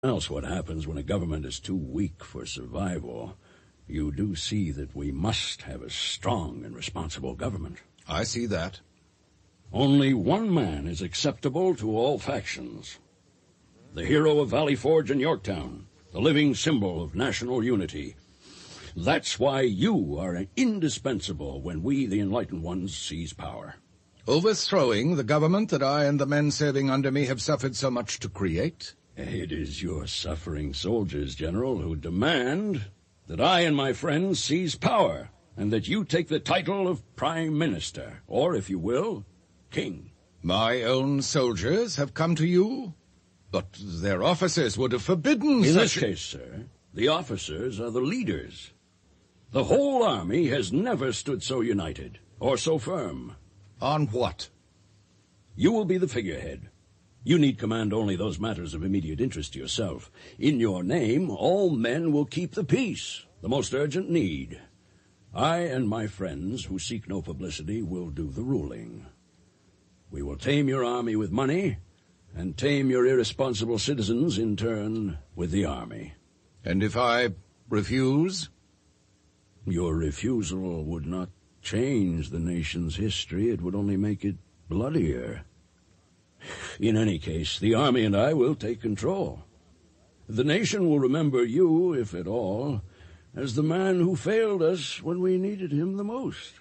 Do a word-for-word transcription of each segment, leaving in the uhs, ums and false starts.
else what happens when a government is too weak for survival. You do see that we must have a strong and responsible government. I see that. Only one man is acceptable to all factions. The hero of Valley Forge and Yorktown, the living symbol of national unity. That's why you are indispensable when we, the Enlightened Ones, seize power. Overthrowing the government that I and the men serving under me have suffered so much to create? It is your suffering soldiers, General, who demand that I and my friends seize power, and that you take the title of Prime Minister, or, if you will, King. My own soldiers have come to you? But their officers would have forbidden In such... this case, sir, the officers are the leaders. The whole army has never stood so united, or so firm. On what? You will be the figurehead. You need command only those matters of immediate interest to yourself. In your name, all men will keep the peace, the most urgent need. I and my friends, who seek no publicity, will do the ruling. We will tame your army with money, and tame your irresponsible citizens, in turn, with the army. And if I refuse? Your refusal would not change the nation's history. It would only make it bloodier. In any case, the army and I will take control. The nation will remember you, if at all, as the man who failed us when we needed him the most.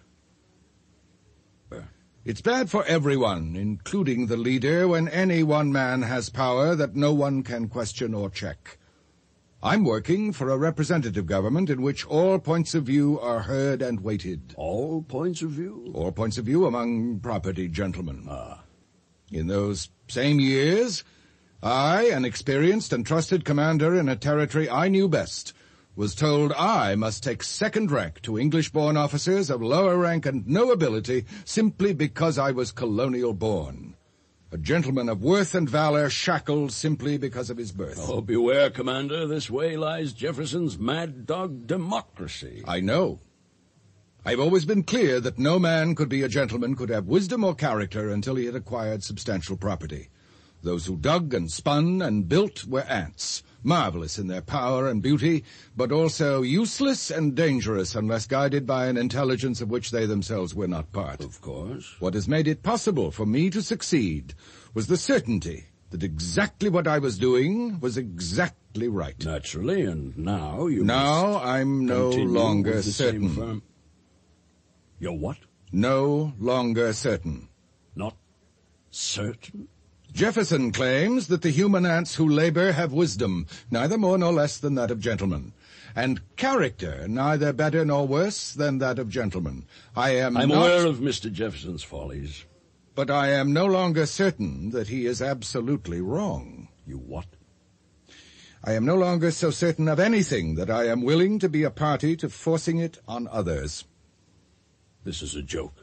It's bad for everyone, including the leader, when any one man has power that no one can question or check. I'm working for a representative government in which all points of view are heard and weighted. All points of view? All points of view among property gentlemen. Ah. In those same years, I, an experienced and trusted commander in a territory I knew best, was told I must take second rank to English-born officers of lower rank and no ability simply because I was colonial-born. A gentleman of worth and valor shackled simply because of his birth. Oh, beware, Commander. This way lies Jefferson's mad dog democracy. I know. I've always been clear that no man could be a gentleman, could have wisdom or character until he had acquired substantial property. Those who dug and spun and built were ants, marvelous in their power and beauty, but also useless and dangerous unless guided by an intelligence of which they themselves were not part. Of course. What has made it possible for me to succeed was the certainty that exactly what I was doing was exactly right. Naturally, and now you Now must I'm no continue longer with the certain. Same firm. You're what? No longer certain. Not certain? Jefferson claims that the human ants who labor have wisdom, neither more nor less than that of gentlemen, and character, neither better nor worse than that of gentlemen. I am I'm not... aware of Mister Jefferson's follies. But I am no longer certain that he is absolutely wrong. You what? I am no longer so certain of anything that I am willing to be a party to forcing it on others. This is a joke.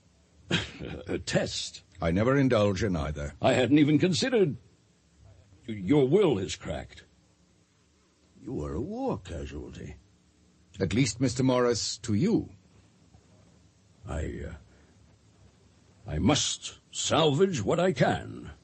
A test. I never indulge in either. I hadn't even considered. Your will is cracked. You are a war casualty. At least, Mister Morris, to you. I, uh, I must salvage what I can.